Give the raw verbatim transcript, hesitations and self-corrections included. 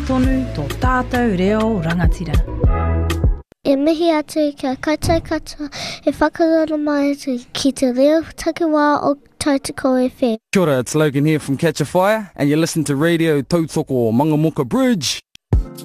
tonu tō tātou reo rangatira. E mihi atu kia koutou katoa e whakarana mai atu ki te reo takiwā o Tautoko F M. Kia ora, it's Logan here from Catch a Fire, and you listen to Radio Tautoko Mangamuka Bridge.